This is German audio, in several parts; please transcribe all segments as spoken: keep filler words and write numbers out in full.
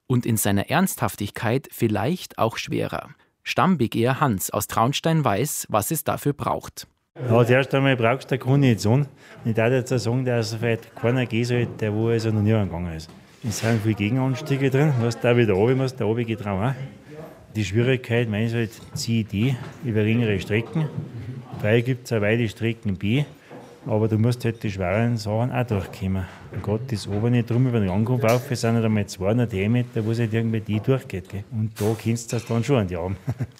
Und in seiner Ernsthaftigkeit vielleicht auch schwerer. Stammbegeher Hans aus Traunstein weiß, was es dafür braucht. Ja, zuerst einmal brauchst du eine Kondition. Ich darf jetzt auch sagen, dass vielleicht keiner gehen soll, der wo also noch nie angegangen ist. Es sind viele Gegenanstiege drin, du musst da wieder runter, musst da runter geht auch. Die Schwierigkeit meines halt C D über längere Strecken. Frei gibt es auch weite Strecken B, aber du musst halt die schweren Sachen auch durchkommen. Und gerade das obere drum über den Ankunft auf, sind nicht einmal zweihundert Meter, wo es halt irgendwie die durchgeht. Gell? Und da kennst du das dann schon an die Arme.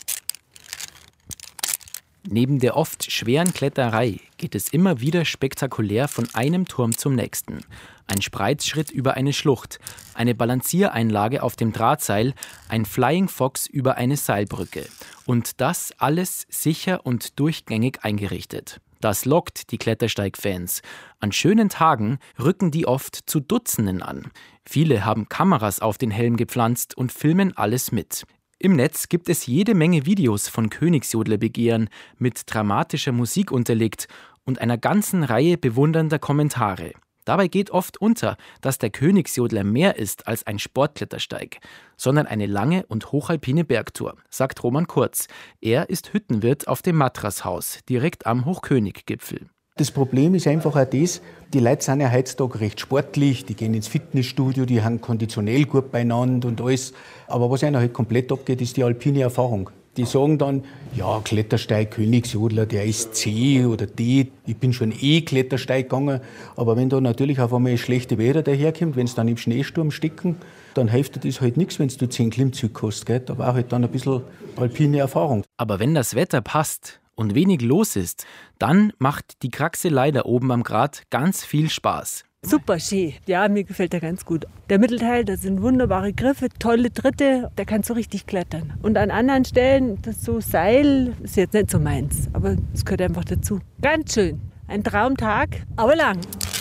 Neben der oft schweren Kletterei geht es immer wieder spektakulär von einem Turm zum nächsten. Ein Spreizschritt über eine Schlucht, eine Balanciereinlage auf dem Drahtseil, ein Flying Fox über eine Seilbrücke. Und das alles sicher und durchgängig eingerichtet. Das lockt die Klettersteig-Fans. An schönen Tagen rücken die oft zu Dutzenden an. Viele haben Kameras auf den Helm gepflanzt und filmen alles mit. Im Netz gibt es jede Menge Videos von Königsjodlerbegehren mit dramatischer Musik unterlegt und einer ganzen Reihe bewundernder Kommentare. Dabei geht oft unter, dass der Königsjodler mehr ist als ein Sportklettersteig, sondern eine lange und hochalpine Bergtour, sagt Roman Kurz. Er ist Hüttenwirt auf dem Matrashaus, direkt am Hochköniggipfel. Das Problem ist einfach auch das, die Leute sind ja heutzutage recht sportlich, die gehen ins Fitnessstudio, die haben konditionell gut beieinander und alles. Aber was einer halt komplett abgeht, ist die alpine Erfahrung. Die sagen dann, ja, Klettersteig, Königsjodler, der ist C oder D. Ich bin schon eh Klettersteig gegangen. Aber wenn da natürlich auf einmal schlechte Wetter daherkommt, wenn es dann im Schneesturm stecken, dann hilft dir das halt nichts, wenn du zehn Klimmzüge hast. Gell? Da war halt dann ein bisschen alpine Erfahrung. Aber wenn das Wetter passt und wenig los ist, dann macht die Kraxelei da oben am Grat ganz viel Spaß. Super schön. Ja, mir gefällt der ganz gut. Der Mittelteil, da sind wunderbare Griffe, tolle Tritte, da kannst du richtig klettern. Und an anderen Stellen, das so Seil, ist jetzt nicht so meins, aber es gehört einfach dazu. Ganz schön. Ein Traumtag, aber lang.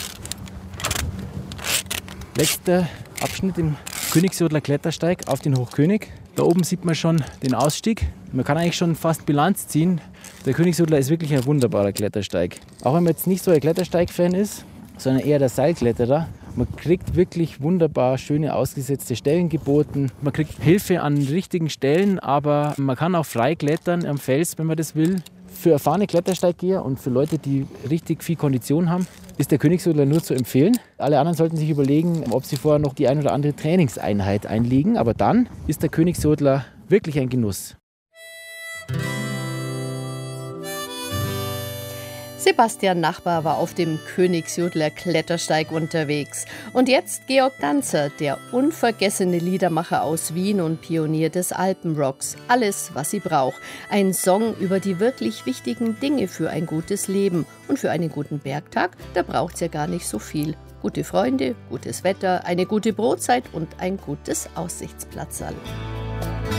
Letzter Abschnitt im Königsjodler Klettersteig auf den Hochkönig. Da oben sieht man schon den Ausstieg. Man kann eigentlich schon fast Bilanz ziehen. Der Königsjodler ist wirklich ein wunderbarer Klettersteig. Auch wenn man jetzt nicht so ein Klettersteig-Fan ist, sondern eher der Seilkletterer. Man kriegt wirklich wunderbar schöne ausgesetzte Stellen geboten. Man kriegt Hilfe an richtigen Stellen, aber man kann auch frei klettern am Fels, wenn man das will. Für erfahrene Klettersteiggeher und für Leute, die richtig viel Kondition haben, ist der Königsjodler nur zu empfehlen. Alle anderen sollten sich überlegen, ob sie vorher noch die ein oder andere Trainingseinheit einlegen. Aber dann ist der Königsjodler wirklich ein Genuss. Sebastian Nachbar war auf dem Königsjodler Klettersteig unterwegs. Und jetzt Georg Danzer, der unvergessene Liedermacher aus Wien und Pionier des Alpenrocks. Alles, was sie braucht. Ein Song über die wirklich wichtigen Dinge für ein gutes Leben. Und für einen guten Bergtag, da braucht es ja gar nicht so viel. Gute Freunde, gutes Wetter, eine gute Brotzeit und ein gutes Aussichtsplatzerl.